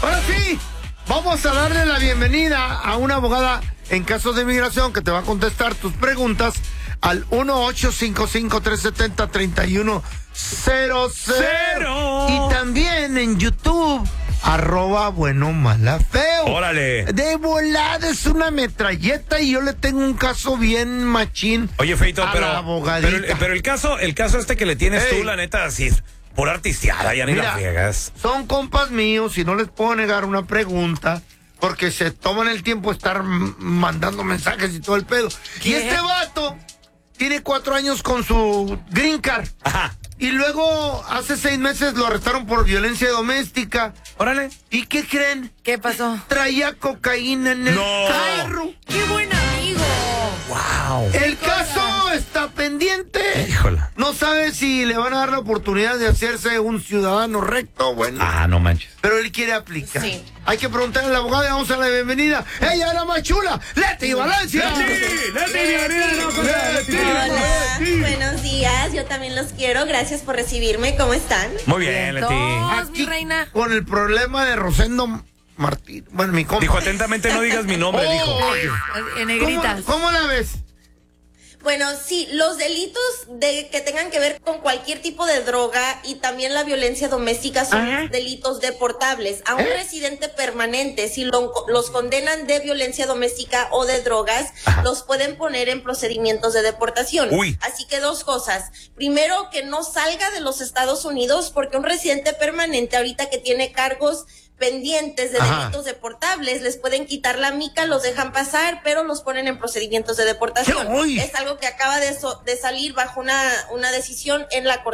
Ahora sí, vamos a darle la bienvenida a una abogada en casos de inmigración que te va a contestar tus preguntas al 1-855-370-3100. Y también en YouTube, @buenomalafeo. Órale. De volada es una metralleta y yo le tengo un caso bien machín. Oye, Feito, a la abogadita. pero el caso este que le tienes tú, la neta, así es por artisteada, ya ni la friegas. Son compas míos y no les puedo negar una pregunta porque se toman el tiempo de estar mandando mensajes y todo el pedo. ¿Qué? Y este vato tiene 4 años con su green card. Ajá. Y luego, hace 6 meses lo arrestaron por violencia doméstica. Órale. ¿Y qué creen? ¿Qué pasó? Traía cocaína en el carro. ¡Qué buen amigo! Wow. El caso está pendiente. Híjola. No sabe si le van a dar la oportunidad de hacerse un ciudadano recto. Bueno. Ah, no manches. Pero él quiere aplicar. Sí. Hay que preguntarle a la abogada y vamos a la bienvenida. Ella es la más chula, Leti Valencia. Hola, buenos días, yo también los quiero, gracias por recibirme, ¿cómo están? Muy bien, Leti. Dos, mi reina. Con el problema de Rosendo Martín. Bueno, mi compa. Dijo atentamente, no digas mi nombre, dijo. En negritas. ¿Cómo la ves? Bueno, sí, los delitos que tengan que ver con cualquier tipo de droga y también la violencia doméstica son delitos deportables. A un residente permanente, si los condenan de violencia doméstica o de drogas, los pueden poner en procedimientos de deportación. Uy. Así que 2 cosas. Primero, que no salga de los Estados Unidos, porque un residente permanente ahorita que tiene cargos pendientes de delitos deportables, les pueden quitar la mica, los dejan pasar, pero los ponen en procedimientos de deportación. ¡Uy! Es algo que acaba de salir bajo una decisión en la Corte